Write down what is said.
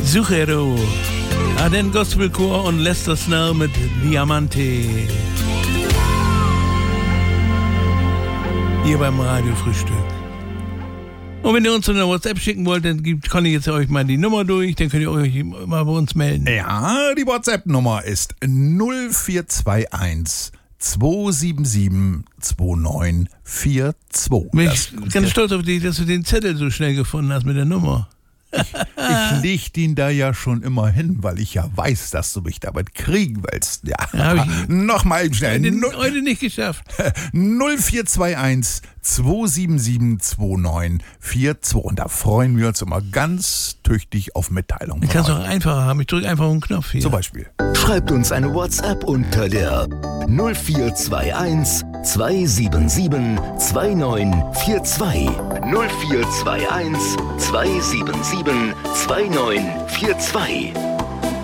Zucchero. Den Gospelchor und Lester Snell mit Diamante. Hier beim Radiofrühstück. Und wenn ihr uns eine WhatsApp schicken wollt, dann kann ich jetzt euch mal die Nummer durch, dann könnt ihr euch mal bei uns melden. Ja, die WhatsApp-Nummer ist 0421 277 2942. Bin ich ganz stolz auf dich, dass du den Zettel so schnell gefunden hast mit der Nummer. Ich leg den da ja schon immer hin, weil ich ja weiß, dass du mich damit kriegen willst. Ja, nochmal eben schnell. Heute nicht geschafft. 0421 277 2942. Und da freuen wir uns immer ganz tüchtig auf Mitteilungen. Ich kann es auch einfacher haben. Ich drücke einfach auf den Knopf hier. Zum Beispiel. Schreibt uns eine WhatsApp unter der 0421 277 2942. 0421 277 2942.